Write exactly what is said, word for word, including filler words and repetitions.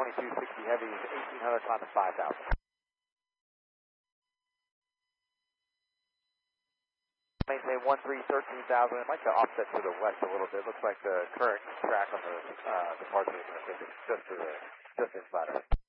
twenty-two sixty heavies, eighteen hundred climb to five thousand. Maintain one three, thirteen thousand. It might go offset to the west a little bit. Looks like the current track on the uh, departure is just to the just inside of it.